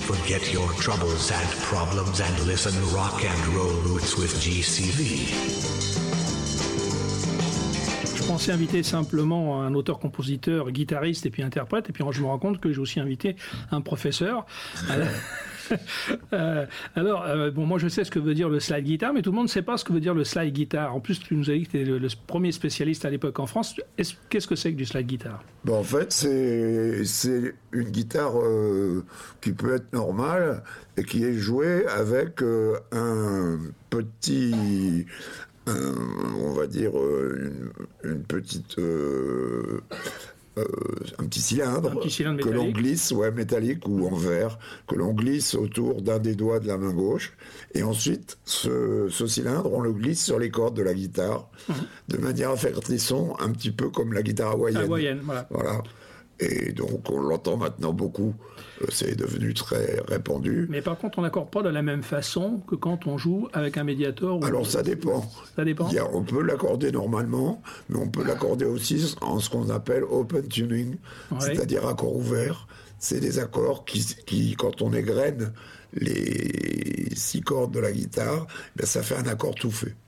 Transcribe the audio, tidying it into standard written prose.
Forget your troubles and problems and listen rock and roll roots with GCV. Je pensais inviter simplement un auteur-compositeur, guitariste et puis interprète, et puis je me rends compte que j'ai aussi invité un professeur. Bon, moi je sais ce que veut dire le slide guitar, mais tout le monde ne sait pas ce que veut dire le slide guitar. En plus, tu nous as dit que tu es le premier spécialiste à l'époque en France. Qu'est-ce que c'est que du slide guitar? En fait, c'est une guitare qui peut être normale et qui est jouée avec un petit... on va dire une petite un petit cylindre que l'on glisse, métallique ou en verre, que l'on glisse autour d'un des doigts de la main gauche, et ensuite ce cylindre on le glisse sur les cordes de la guitare de manière à faire des sons un petit peu comme la guitare hawaïenne. Voilà. Et donc on l'entend maintenant beaucoup, c'est devenu très répandu. Mais par contre on n'accorde pas de la même façon que quand on joue avec un médiator. Alors ça dépend. On peut l'accorder normalement, mais on peut l'accorder aussi en ce qu'on appelle open tuning, c'est-à-dire accord ouvert. C'est des accords qui quand on égrène les 6 cordes de la guitare, ça fait un accord tout fait.